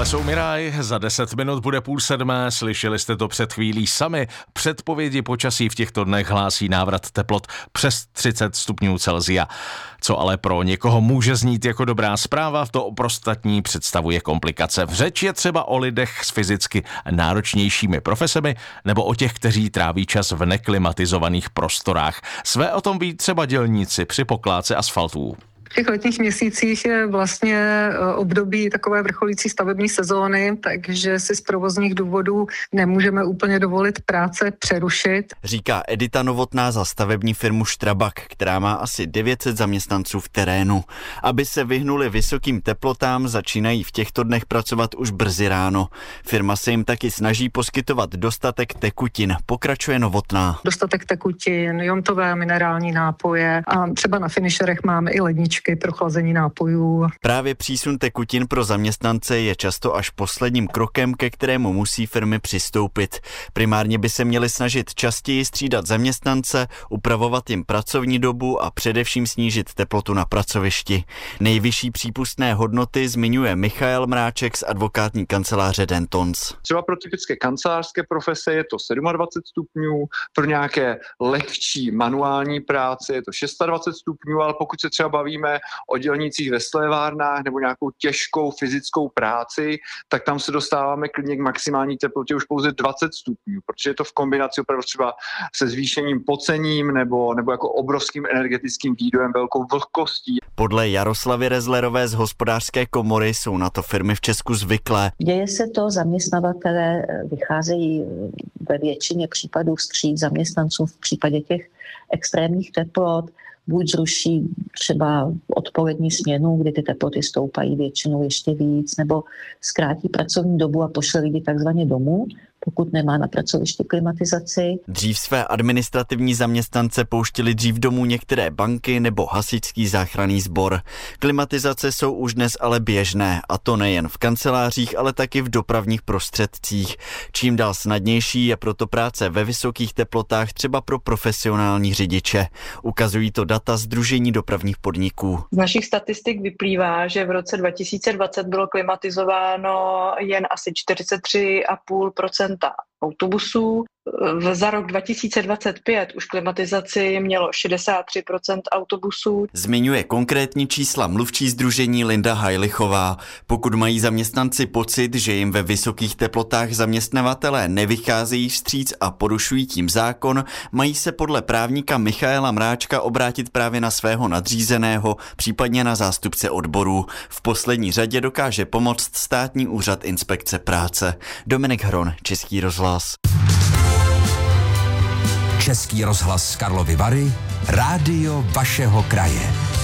Jsou mi ráj, za 10 minut bude 6:30, slyšeli jste to před chvílí sami. Předpovědi počasí v těchto dnech hlásí návrat teplot přes 30 stupňů Celsia. Co ale pro někoho může znít jako dobrá zpráva, to pro ostatní představuje komplikace. V řeč je třeba o lidech s fyzicky náročnějšími profesemi nebo o těch, kteří tráví čas v neklimatizovaných prostorách. Své o tom ví třeba dělníci při pokládce asfaltů. V těch letních měsících je vlastně období takové vrcholící stavební sezóny, takže si z provozních důvodů nemůžeme úplně dovolit práce přerušit. Říká Edita Novotná za stavební firmu Strabag, která má asi 900 zaměstnanců v terénu. Aby se vyhnuli vysokým teplotám, začínají v těchto dnech pracovat už brzy ráno. Firma se jim taky snaží poskytovat dostatek tekutin, pokračuje Novotná. Dostatek tekutin, jontové minerální nápoje a třeba na finisherech máme i ledničky pro chlazení nápojů. Právě přísun tekutin pro zaměstnance je často až posledním krokem, ke kterému musí firmy přistoupit. Primárně by se měly snažit častěji střídat zaměstnance, upravovat jim pracovní dobu a především snížit teplotu na pracovišti. Nejvyšší přípustné hodnoty zmiňuje Michael Mráček z advokátní kanceláře Dentons. Třeba pro typické kancelářské profese je to 27 stupňů, pro nějaké lehčí manuální práce je to 26 stupňů, ale pokud se třeba bavíme o dělnících ve slévárnách nebo nějakou těžkou fyzickou práci, tak tam se dostáváme klidně k maximální teplotě už pouze 20 stupňů, protože je to v kombinaci opravdu třeba se zvýšením pocením nebo jako obrovským energetickým výdojem, velkou vlhkostí. Podle Jaroslavy Rezlerové z Hospodářské komory jsou na to firmy v Česku zvyklé. Děje se to, zaměstnavatelé vycházejí ve většině případů vstříc zaměstnancům v případě těch extrémních teplot, buď zruší třeba odpolední směnu, kdy ty teploty stoupají většinou ještě víc, nebo zkrátí pracovní dobu a pošle lidi takzvaně domů, pokud nemá na pracovišti klimatizaci. Dřív své administrativní zaměstnance pouštili dřív domů některé banky nebo hasičský záchranný sbor. Klimatizace jsou už dnes ale běžné, a to nejen v kancelářích, ale taky v dopravních prostředcích. Čím dál snadnější je proto práce ve vysokých teplotách třeba pro profesionální řidiče. Ukazují to data Sdružení dopravních podniků. Z našich statistik vyplývá, že v roce 2020 bylo klimatizováno jen asi 43,5% autobusů. Za rok 2025 už klimatizaci mělo 63% autobusů. Zmiňuje konkrétní čísla mluvčí sdružení Linda Hajlichová. Pokud mají zaměstnanci pocit, že jim ve vysokých teplotách zaměstnavatelé nevycházejí vstříc a porušují tím zákon, mají se podle právníka Michaela Mráčka obrátit právě na svého nadřízeného, případně na zástupce odborů. V poslední řadě dokáže pomoct Státní úřad inspekce práce. Dominik Hron, Český rozhlas. Český rozhlas Karlovy Vary, rádio vašeho kraje.